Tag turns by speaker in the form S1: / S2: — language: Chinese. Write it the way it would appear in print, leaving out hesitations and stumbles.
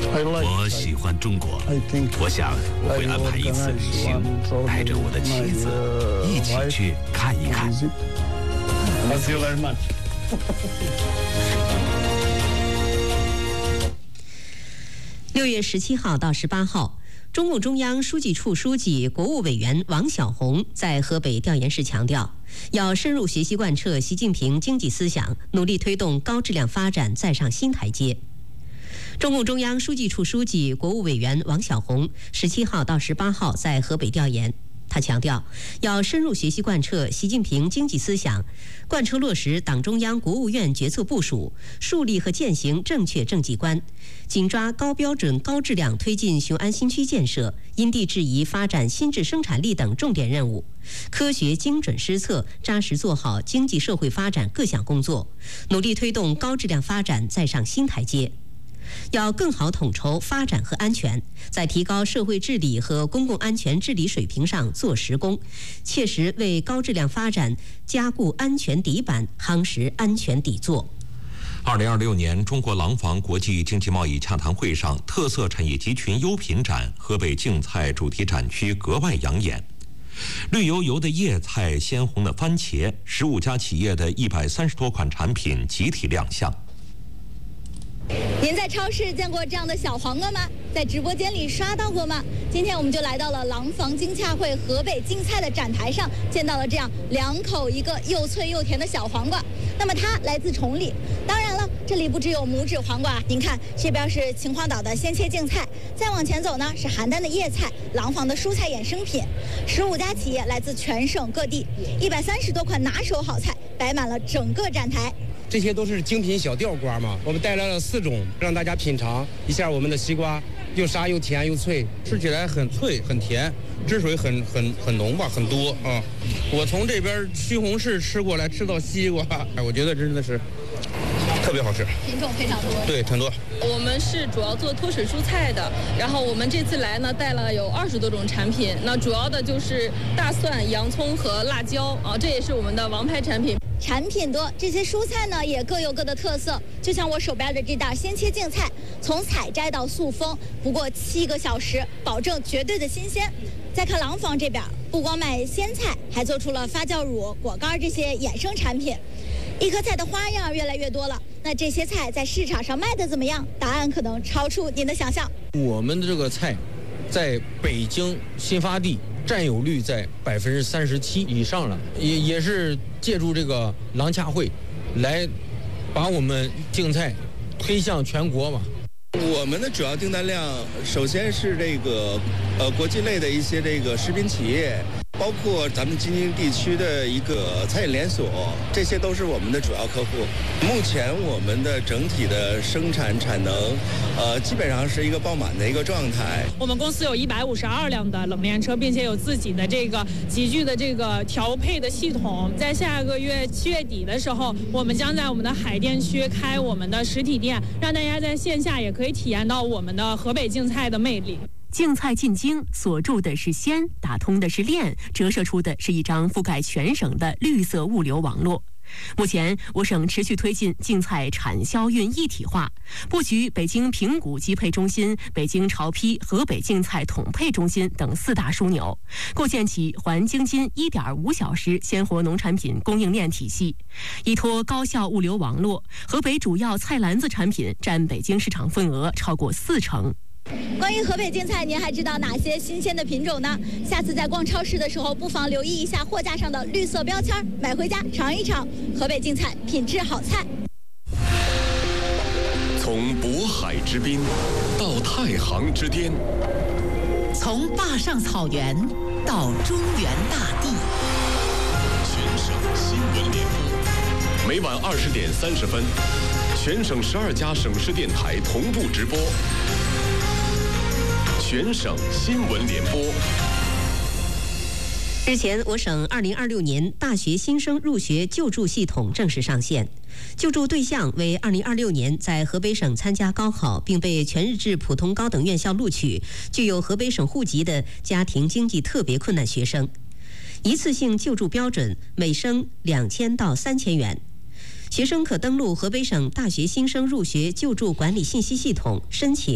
S1: 我喜欢中国，我想我会安排一次旅行，带着我的妻子一起去看一看。
S2: 6月17号到18号，中共中央书记处书记、国务委员王晓红在河北调研时强调，要深入学习贯彻习近平经济思想，努力推动高质量发展再上新台阶。中共中央书记处书记、国务委员王晓红17号到18号在河北调研。他强调，要深入学习贯彻习近平经济思想，贯彻落实党中央、国务院决策部署，树立和践行正确政绩观，紧抓高标准、高质量推进雄安新区建设、因地制宜发展新质生产力等重点任务，科学精准施策，扎实做好经济社会发展各项工作，努力推动高质量发展再上新台阶。要更好统筹发展和安全，在提高社会治理和公共安全治理水平上做实功，切实为高质量发展加固安全底板，夯实安全底座。
S3: 2026年中国廊坊国际经济贸易洽谈会上，特色产业集群优品展河北竞菜主题展区格外养眼。绿油油的叶菜，鲜红的番茄，15家企业的130多款产品集体亮相。
S4: 您在超市见过这样的小黄瓜吗？在直播间里刷到过吗？今天我们就来到了廊坊经洽会河北竞菜的展台上，见到了这样2口一个又脆又甜的小黄瓜。那么它来自崇礼，当然了，这里不只有拇指黄瓜，您看这边是秦皇岛的鲜切竞菜，再往前走呢是邯郸的叶菜、廊坊的蔬菜衍生品。15家企业来自全省各地，130多款拿手好菜摆满了整个展台。
S5: 这些都是精品小吊瓜嘛，我们带来了4种，让大家品尝一下我们的西瓜，又沙又甜又脆，
S6: 吃起来很脆很甜，汁水很浓吧，很多啊。我从这边西红柿吃过来，吃到西瓜，我觉得真的是特别好吃，
S4: 品种非常多。
S6: 对，很多。
S7: 我们是主要做脱水蔬菜的，然后我们这次来呢带了有20多种产品，那主要的就是大蒜、洋葱和辣椒啊，这也是我们的王牌产品。
S4: 产品多，这些蔬菜呢也各有各的特色。就像我手边的这袋鲜切竞菜，从采摘到塑封不过7个小时，保证绝对的新鲜。再看廊坊这边，不光卖鲜菜，还做出了发酵乳、果干这些衍生产品。一颗菜的花样越来越多了，那这些菜在市场上卖的怎么样？答案可能超出您的想象。
S6: 我们的这个菜，在北京新发地占有率在37%以上了，也是借助这个廊洽会，来把我们竞菜推向全国嘛。
S8: 我们的主要订单量，首先是这个国际类的一些这个食品企业，包括咱们京津地区的一个餐饮连锁，这些都是我们的主要客户。目前我们的整体的生产产能，基本上是一个爆满的一个状态。
S9: 我们公司有152辆的冷链车，并且有自己的这个集聚的这个调配的系统。在下个月7月底的时候，我们将在我们的海淀区开我们的实体店，让大家在线下也可以体验到我们的河北竞菜的魅力。
S2: 竞菜进京，锁住的是鲜，打通的是链，折射出的是一张覆盖全省的绿色物流网络。目前，我省持续推进竞菜产销运一体化，布局北京平谷集配中心、北京潮批、河北竞菜统配中心等4大枢纽，构建起环京津1.5小时鲜活农产品供应链体系。依托高效物流网络，河北主要菜篮子产品占北京市场份额超过40%。
S4: 关于河北竞菜，您还知道哪些新鲜的品种呢？下次在逛超市的时候，不妨留意一下货架上的绿色标签，买回家尝一尝。河北竞菜，品质好菜。
S10: 从渤海之滨到太行之巅，
S11: 从坝上草原到中原大地，
S10: 全省新闻联播，每晚20点30分，全省12家省市电台同步直播。全省新闻联播。
S2: 日前，我省2026年大学新生入学救助系统正式上线，救助对象为2026年在河北省参加高考并被全日制普通高等院校录取、具有河北省户籍的家庭经济特别困难学生。一次性救助标准每生2000到3000元。学生可登录河北省大学新生入学救助管理信息系统申请